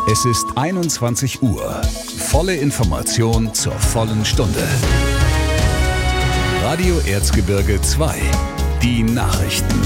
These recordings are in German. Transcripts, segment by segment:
Es ist 21 Uhr. Volle Information zur vollen Stunde. Radio Erzgebirge 2. Die Nachrichten.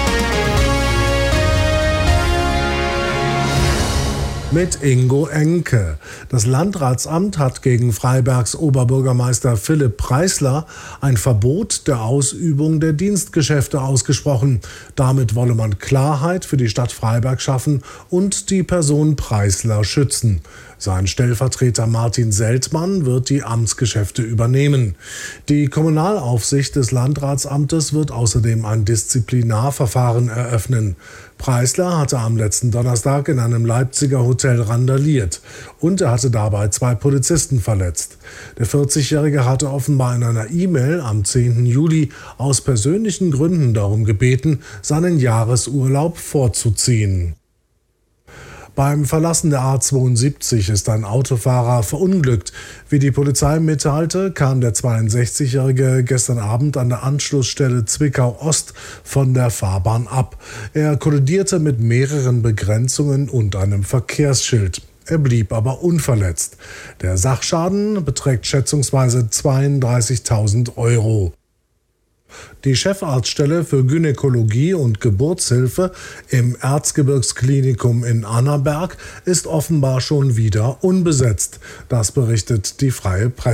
Mit Ingo Enke. Das Landratsamt hat gegen Freibergs Oberbürgermeister Philipp Preisler ein Verbot der Ausübung der Dienstgeschäfte ausgesprochen. Damit wolle man Klarheit für die Stadt Freiberg schaffen und die Person Preisler schützen. Sein Stellvertreter Martin Seltmann wird die Amtsgeschäfte übernehmen. Die Kommunalaufsicht des Landratsamtes wird außerdem ein Disziplinarverfahren eröffnen. Preisler hatte am letzten Donnerstag in einem Leipziger Hotel randaliert und er hatte dabei 2 Polizisten verletzt. Der 40-Jährige hatte offenbar in einer E-Mail am 10. Juli aus persönlichen Gründen darum gebeten, seinen Jahresurlaub vorzuziehen. Beim Verlassen der A72 ist ein Autofahrer verunglückt. Wie die Polizei mitteilte, kam der 62-Jährige gestern Abend an der Anschlussstelle Zwickau-Ost von der Fahrbahn ab. Er kollidierte mit mehreren Begrenzungen und einem Verkehrsschild. Er blieb aber unverletzt. Der Sachschaden beträgt schätzungsweise 32.000 Euro. Die Chefarztstelle für Gynäkologie und Geburtshilfe im Erzgebirgsklinikum in Annaberg ist offenbar schon wieder unbesetzt. Das berichtet die Freie Presse.